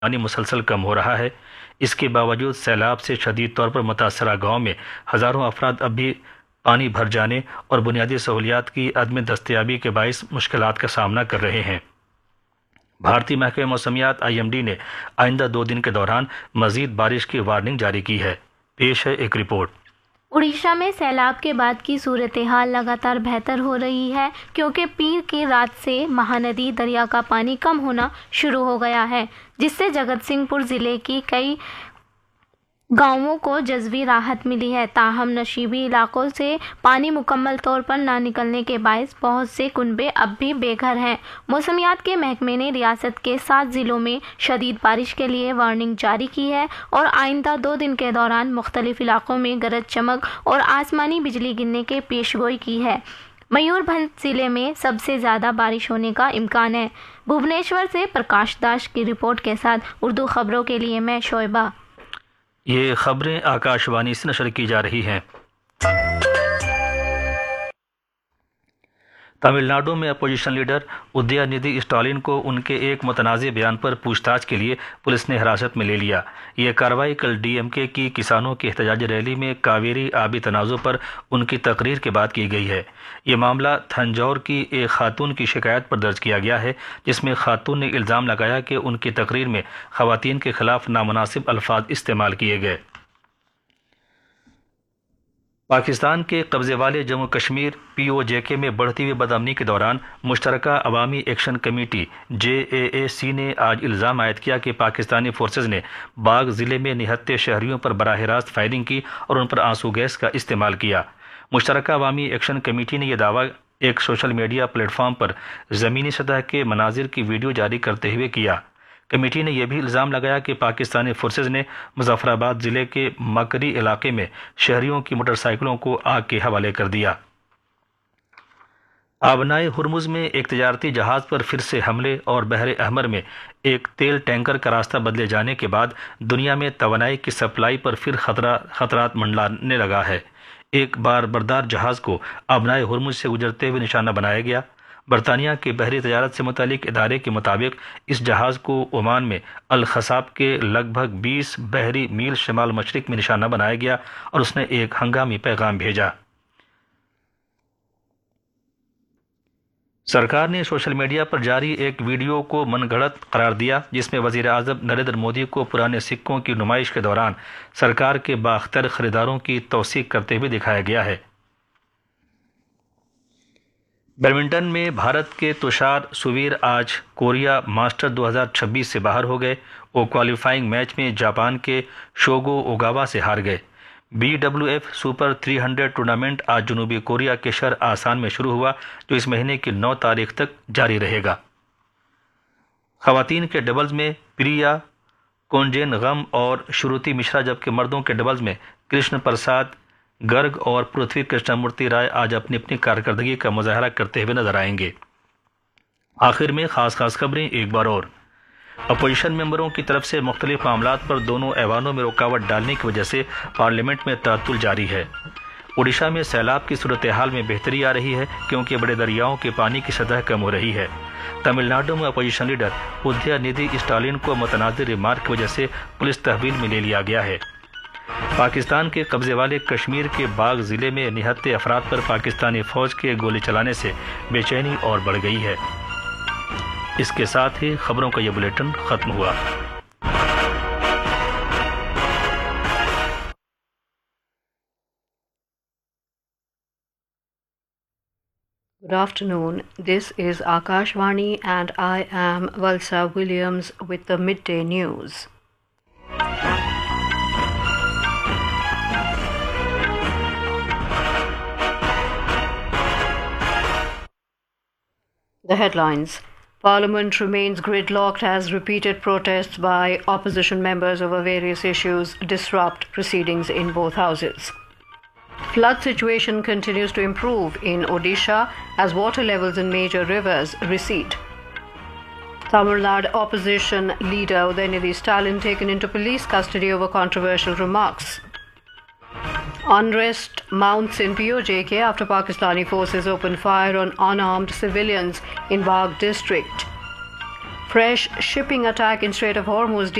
پانی مسلسل کم ہو رہا ہے۔ اس کے باوجود سیلاب سے شدید طور پر متاثرہ گاؤں میں ہزاروں افراد اب بھی پانی بھر جانے اور بنیادی سہولیات کی عدم دستیابی کے باعث مشکلات کا سامنا کر رہے ہیں۔ بھارتی محکمہ موسمیات IMD نے آئندہ 2 دن کے دوران مزید بارش کی وارننگ جاری کی ہے۔ پیش ہے ایک رپورٹ۔ اڑیشہ میں سیلاب کے بعد کی صورتحال لگاتار بہتر ہو رہی ہے کیونکہ پیر کی رات سے مہاندی دریا کا پانی کم ہونا شروع ہو گیا ہے، جس سے جگت سنگھ پور ضلع کی کئی گاؤں کو جزوی راحت ملی ہے۔ تاہم نشیبی علاقوں سے پانی مکمل طور پر نہ نکلنے کے باعث بہت سے کنبے اب بھی بے گھر ہیں۔ موسمیات کے محکمے نے ریاست کے 7 ضلعوں میں شدید بارش کے لیے وارننگ جاری کی ہے اور آئندہ 2 دن کے دوران مختلف علاقوں میں گرج چمک اور آسمانی بجلی گرنے کی پیشگوئی کی ہے۔ میور بھنج ضلع میں سب سے زیادہ بارش ہونے کا امکان ہے۔ بھوبنیشور سے پرکاش داس کی رپورٹ کے ساتھ اردو خبروں کے لیے میں شعیبہ۔ یہ خبریں آکاش وانی سے نشر کی جا رہی ہیں۔ تمل ناڈو میں اپوزیشن لیڈر ادیا ندھی اسٹالن کو ان کے ایک متنازع بیان پر پوچھ تاچھ کے لیے پولیس نے حراست میں لے لیا۔ یہ کارروائی کل DMK کی کسانوں کی احتجاجی ریلی میں کاویری آبی تنازع پر ان کی تقریر کے بعد کی گئی ہے۔ یہ معاملہ تھنجاور کی ایک خاتون کی شکایت پر درج کیا گیا ہے، جس میں خاتون نے الزام لگایا کہ ان کی تقریر میں خواتین کے خلاف نامناسب الفاظ استعمال کیے گئے۔ پاکستان کے قبضے والے جموں کشمیر POJK میں بڑھتی ہوئی بدامنی کے دوران مشترکہ عوامی ایکشن کمیٹی JAAC نے آج الزام عائد کیا کہ پاکستانی فورسز نے باغ ضلع میں نہتے شہریوں پر براہ راست فائرنگ کی اور ان پر آنسو گیس کا استعمال کیا۔ مشترکہ عوامی ایکشن کمیٹی نے یہ دعویٰ ایک سوشل میڈیا پلیٹ فارم پر زمینی سطح کے مناظر کی ویڈیو جاری کرتے ہوئے کیا۔ کمیٹی نے یہ بھی الزام لگایا کہ پاکستانی فورسز نے مظفر آباد ضلع کے مکری علاقے میں شہریوں کی موٹر سائیکلوں کو آگ کے حوالے کر دیا۔ آبنائے ہرمز میں ایک تجارتی جہاز پر پھر سے حملے اور بحر احمر میں ایک تیل ٹینکر کا راستہ بدلے جانے کے بعد دنیا میں توانائی کی سپلائی پر پھر خطرات منڈلانے لگا ہے۔ ایک بار بردار جہاز کو آبنائے ہرمز سے گزرتے ہوئے نشانہ بنایا گیا۔ برطانیہ کے بحری تجارت سے متعلق ادارے کے مطابق اس جہاز کو عمان میں الخصاب کے لگ بھگ 20 بحری میل شمال مشرق میں نشانہ بنایا گیا اور اس نے ایک ہنگامی پیغام بھیجا۔ سرکار نے سوشل میڈیا پر جاری ایک ویڈیو کو من گھڑت قرار دیا، جس میں وزیر اعظم نریندر مودی کو پرانے سکوں کی نمائش کے دوران سرکار کے بااختر خریداروں کی توثیق کرتے ہوئے دکھایا گیا ہے۔ بیڈمنٹن میں بھارت کے تشار سویر آج کوریا ماسٹر 2026 سے باہر ہو گئے۔ وہ کوالیفائنگ میچ میں جاپان کے شوگو اوگاوا سے ہار گئے۔ BWF سپر 300 ٹورنامنٹ آج جنوبی کوریا کے شہر آسان میں شروع ہوا، جو اس مہینے کی 9 تاریخ تک جاری رہے گا۔ خواتین کے ڈبلز میں پریا کونجین غم اور شروتی مشرا، جبکہ مردوں کے ڈبلز میں کرشن پرساد گرگ اور پرتھوی کرشنا مورتی رائے آج اپنی اپنی کارکردگی کا مظاہرہ کرتے ہوئے نظر آئیں گے۔ آخر میں خاص خبریں ایک بار اور۔ اپوزیشن ممبروں کی طرف سے مختلف معاملات پر دونوں ایوانوں میں رکاوٹ ڈالنے کی وجہ سے پارلیمنٹ میں تعطل جاری ہے۔ اڑیشہ میں سیلاب کی صورتحال میں بہتری آ رہی ہے کیونکہ بڑے دریاؤں کے پانی کی سطح کم ہو رہی ہے۔ تمل ناڈو میں اپوزیشن لیڈر ادیا ندھی اسٹالن کو متنازع ریمارک کی وجہ سے پولیس تحویل میں لے لیا گیا ہے۔ پاکستان کے قبضے والے کشمیر کے باغ ضلع میں نہتے افراد پر پاکستانی فوج کے گولی چلانے سے بے چینی اور بڑھ گئی ہے۔ اس کے ساتھ ہی خبروں کا یہ بلیٹن ختم ہوا۔ Good afternoon. This is Akashvani and I am Valsa Williams with the midday news. The headlines. Parliament remains gridlocked as repeated protests by opposition members over various issues disrupt proceedings in both houses. Flood situation continues to improve in Odisha as water levels in major rivers recede. Tamil Nadu opposition leader Udayanidhi Stalin taken into police custody over controversial remarks. Unrest mounts in POJK after Pakistani forces opened fire on unarmed civilians in Bagh district. Fresh shipping attack in Strait of Hormuz.